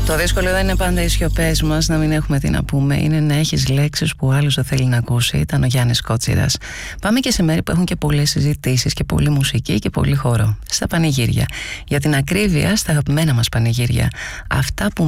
Το δύσκολο δεν είναι πάντα οι σιωπές μας, να μην έχουμε τι να πούμε. Είναι να έχεις λέξεις που ο άλλος δεν θέλει να ακούσει. Ήταν ο Γιάννης Κότσιρας. Πάμε και σε μέρη που έχουν και πολλές συζητήσεις και πολλή μουσική και πολύ χώρο. Στα πανηγύρια. Για την ακρίβεια, στα αγαπημένα μας πανηγύρια. Αυτά που